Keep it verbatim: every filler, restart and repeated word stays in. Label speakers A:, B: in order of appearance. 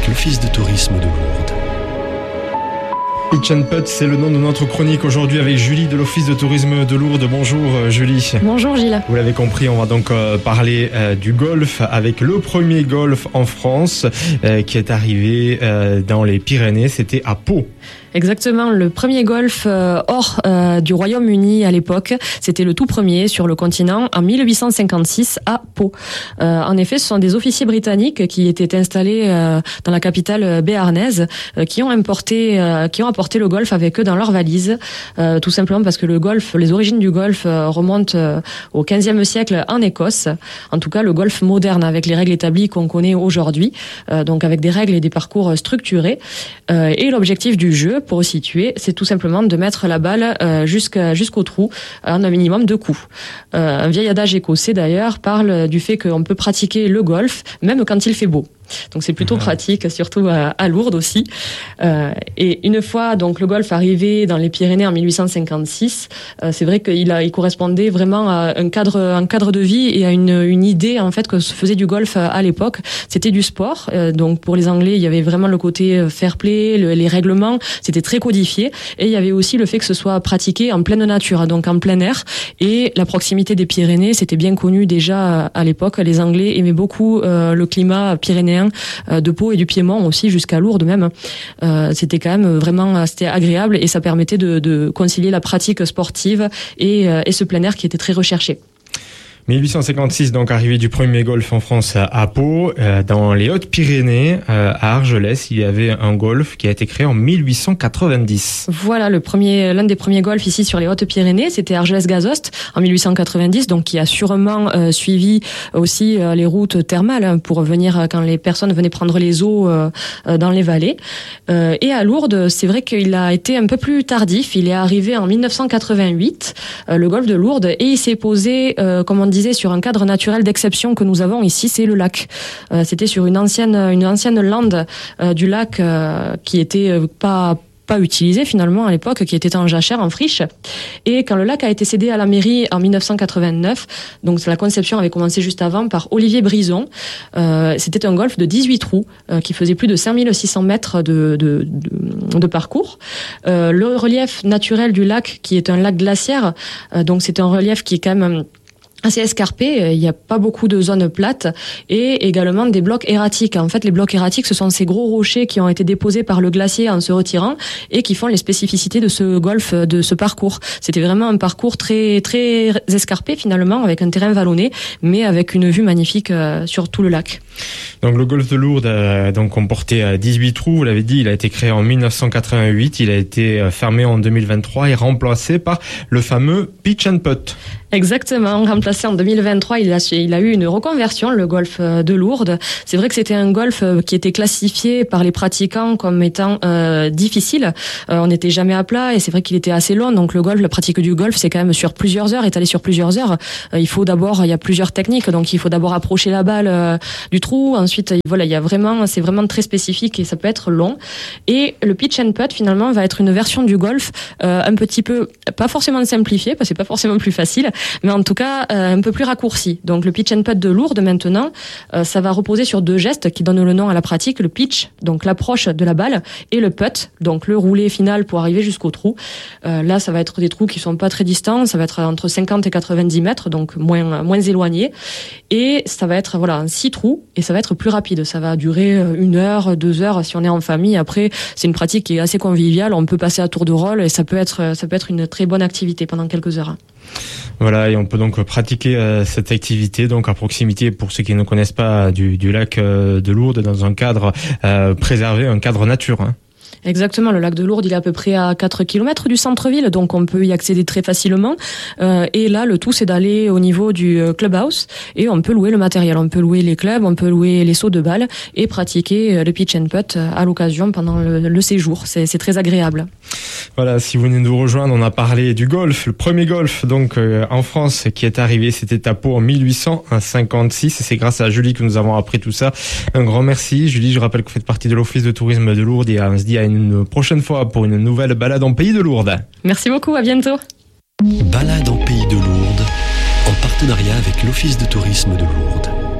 A: avec l'Office de tourisme de Lourdes.
B: Pitch and Putt, c'est le nom de notre chronique aujourd'hui avec Julie de l'Office de tourisme de Lourdes. Bonjour Julie.
C: Bonjour Gilles.
B: Vous l'avez compris, on va donc euh, parler euh, du golf avec le premier golf en France euh, qui est arrivé euh, dans les Pyrénées, c'était à Pau.
C: Exactement, le premier golf euh, hors euh, du Royaume-Uni à l'époque, c'était le tout premier sur le continent en mille huit cent cinquante-six à Pau. Euh, en effet, ce sont des officiers britanniques qui étaient installés euh, dans la capitale béarnaise euh, qui ont importé, euh, qui ont apporté le golf avec eux dans leurs valises, euh, tout simplement parce que le golf, les origines du golf euh, remontent euh, au quinzième siècle en Écosse. En tout cas, le golf moderne avec les règles établies qu'on connaît aujourd'hui, euh, donc avec des règles et des parcours structurés. Euh, et l'objectif du jeu, pour situer, c'est tout simplement de mettre la balle euh, jusqu'à, jusqu'au trou en un minimum de coups. Euh, un vieil adage écossais d'ailleurs parle du fait qu'on peut pratiquer le golf même quand il fait beau. Donc c'est plutôt pratique, surtout à, à Lourdes aussi. Euh, et une fois donc le golf arrivé dans les Pyrénées en mille huit cent cinquante-six, euh, c'est vrai qu'il a, il correspondait vraiment à un cadre, un cadre de vie et à une, une idée en fait que se faisait du golf à l'époque. C'était du sport. Euh, donc pour les Anglais, il y avait vraiment le côté fair play, le, les règlements, c'était très codifié. Et il y avait aussi le fait que ce soit pratiqué en pleine nature, donc en plein air. Et la proximité des Pyrénées, c'était bien connu déjà à l'époque. Les Anglais aimaient beaucoup euh, le climat pyrénéen de Pau et du Piémont aussi jusqu'à Lourdes même. Euh, c'était quand même vraiment c'était agréable et ça permettait de, de concilier la pratique sportive et, et ce plein air qui était très recherché.
B: mille huit cent cinquante-six, donc arrivée du premier golf en France à Pau, euh, dans les Hautes-Pyrénées, euh, à Argelès, il y avait un golf qui a été créé en mille huit cent quatre-vingt-dix.
C: Voilà, le premier, l'un des premiers golfs ici sur les Hautes-Pyrénées, c'était Argelès-Gazost en mille huit cent quatre-vingt-dix, donc qui a sûrement euh, suivi aussi euh, les routes thermales hein, pour venir euh, quand les personnes venaient prendre les eaux euh, euh, dans les vallées. Euh, et à Lourdes, c'est vrai qu'il a été un peu plus tardif. Il est arrivé en mille neuf cent quatre-vingt-huit, euh, le golf de Lourdes, et il s'est posé, euh, comme on dit, sur un cadre naturel d'exception que nous avons ici, c'est le lac. Euh, c'était sur une ancienne, une ancienne lande euh, du lac euh, qui était euh, pas pas utilisée finalement à l'époque, qui était en jachère, en friche. Et quand le lac a été cédé à la mairie en mille neuf cent quatre-vingt-neuf, donc la conception avait commencé juste avant par Olivier Brison, euh, c'était un golf de dix-huit trous euh, qui faisait plus de cinq mille six cents mètres de, de, de, de parcours. Euh, le relief naturel du lac, qui est un lac glaciaire, euh, donc c'est un relief qui est quand même assez escarpé, il n'y a pas beaucoup de zones plates et également des blocs erratiques. En fait, les blocs erratiques, ce sont ces gros rochers qui ont été déposés par le glacier en se retirant et qui font les spécificités de ce golf, de ce parcours. C'était vraiment un parcours très très escarpé finalement, avec un terrain vallonné, mais avec une vue magnifique sur tout le lac.
B: Donc le golf de Lourdes euh, donc comportait dix-huit trous, vous l'avez dit, il a été créé en mille neuf cent quatre-vingt-huit, il a été fermé en deux mille vingt-trois et remplacé par le fameux Pitch and Putt.
C: Exactement, remplacé en deux mille vingt-trois, il a, il a eu une reconversion, le golf de Lourdes. C'est vrai que c'était un golf qui était classifié par les pratiquants comme étant euh, difficile. Euh, on n'était jamais à plat et c'est vrai qu'il était assez long. Donc le golf, la pratique du golf, c'est quand même sur plusieurs heures, étalé sur plusieurs heures. Euh, il faut d'abord, il y a plusieurs techniques, donc il faut d'abord approcher la balle euh, du trou. Ensuite, voilà, il y a vraiment, c'est vraiment très spécifique et ça peut être long. Et le pitch and putt finalement va être une version du golf euh, un petit peu, pas forcément simplifiée, parce que c'est pas forcément plus facile, mais en tout cas euh, un peu plus raccourci. Donc le pitch and putt de Lourdes maintenant, euh, ça va reposer sur deux gestes qui donnent le nom à la pratique, le pitch, donc l'approche de la balle, et le putt, donc le roulé final pour arriver jusqu'au trou. Euh, là, ça va être des trous qui sont pas très distants, ça va être entre cinquante et quatre-vingt-dix mètres, donc moins moins éloigné, et ça va être voilà un six trous et ça va être plus rapide. Ça va durer une heure, deux heures si on est en famille. Après, c'est une pratique qui est assez conviviale. On peut passer à tour de rôle et ça peut être ça peut être une très bonne activité pendant quelques heures.
B: Voilà, et on peut donc pratiquer euh, cette activité donc à proximité, pour ceux qui ne connaissent pas, du, du lac euh, de Lourdes, dans un cadre euh, préservé, un cadre nature. Hein.
C: Exactement, le lac de Lourdes, il est à peu près à quatre kilomètres du centre-ville, donc on peut y accéder très facilement. Euh, et là, le tout, c'est d'aller au niveau du clubhouse et on peut louer le matériel. On peut louer les clubs, on peut louer les seaux de balles et pratiquer le pitch and putt à l'occasion pendant le, le séjour. C'est, c'est très agréable.
B: Voilà, si vous venez de nous rejoindre, on a parlé du golf, le premier golf donc euh, en France qui est arrivé, c'était à Pau en mille huit cent cinquante-six et c'est grâce à Julie que nous avons appris tout ça. Un grand merci. Julie, je rappelle que vous faites partie de l'Office de tourisme de Lourdes et on se dit à une prochaine fois pour une nouvelle balade en Pays de Lourdes.
C: Merci beaucoup, à bientôt.
A: Balade en Pays de Lourdes, en partenariat avec l'Office de tourisme de Lourdes.